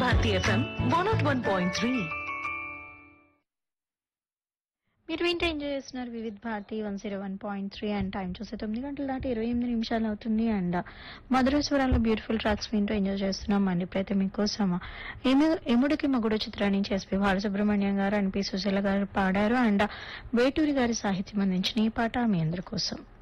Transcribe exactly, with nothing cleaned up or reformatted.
Bharati FM one not one point three. మీరు వింటే enjoy చేస్తున్నారు Vividh Bharati one zero one point three and time చూసే తొమ్మిది గంటల దాటి ఇరవై ఎనిమిది నిమిషాలు అవుతుంది. అండ్ మధుర స్వరాల్లో బ్యూటిఫుల్ ట్రాక్స్ వింటూ ఎంజాయ్ చేస్తున్నాం అండి. ఇప్పుడైతే మీకోసం ఎము ఎముడికి మగుడు చిత్రాన్ని ఎస్పి బాలసుబ్రహ్మణ్యం గారు అండ్ పి సుశీల గారు పాడారు. అండ్ వేటూరి గారి సాహిత్యం అందించిన ఈ పాట మీ అందరి కోసం.